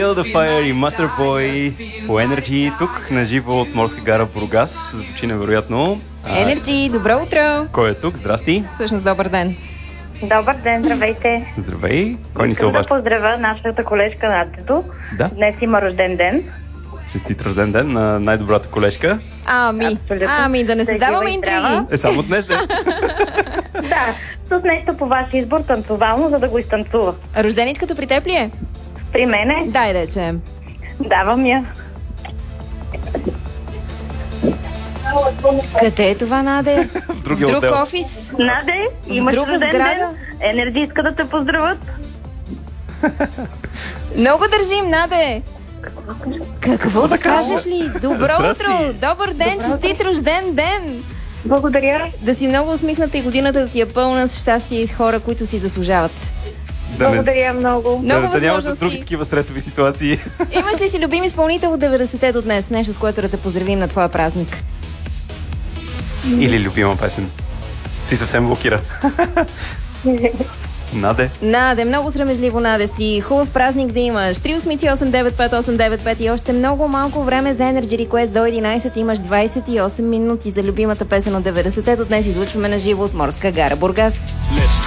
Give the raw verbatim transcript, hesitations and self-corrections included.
Feel the Fire и Master Boy по Energy, тук на живо от Морска гара Бургас. Звучи невероятно. Energy, добро утро! Кой е тук? Здрасти! Всъщност, добър ден! Добър ден, здравейте! Здравей! Кой ни се Искам да обажда? поздравя нашата колежка Надето. Да. Днес има рожден ден. Честит рожден ден на най-добрата колежка. Ами, Абсолютно. ами да не се Да, даваме жива и интриги. здрава. Е, само днес ден. Да, с нещо по ваш избор танцовално, за да го изтанцува. Рожденичката при теб ли е? При мене Дай да я чуем. давам я. Къде е това, Наде? В другия Друг отдел. офис? Наде, имаш друга рожден сграда? ден. Енерджи иска да те поздравят. Много държим, Наде! Какво да кажеш ли? Добро Здрасти. утро! Добър ден, честит рожден ден! Благодаря. Да си много усмихната и годината да ти е пълна с щастие и с хора, които си заслужават. Да не, Благодаря много. Много да, да нямаш други възможности. такива стресови ситуации. Имаш ли си любим изпълнител от деветдесетте до днес? Нещо, с което да те поздравим на твоя празник. Или любима песен. Ти съвсем блокира. Наде. Наде, много срамежливо, Наде си. Хубав празник да имаш. три осем осем девет пет осем девет пет и още много малко време за Energy Request до единайсет. Имаш двайсет и осем минути за любимата песен от деветдесетте до днес. Излучваме на живо от Морска гара Бургас.